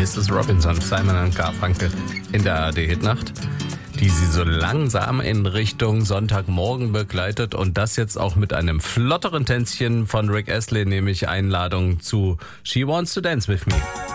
Mrs. Robinson, Simon & Garfunkel in der ARD-Hitnacht, die sie so langsam in Richtung Sonntagmorgen begleitet und das jetzt auch mit einem flotteren Tänzchen von Rick Astley, nämlich Einladung zu She Wants to Dance With Me.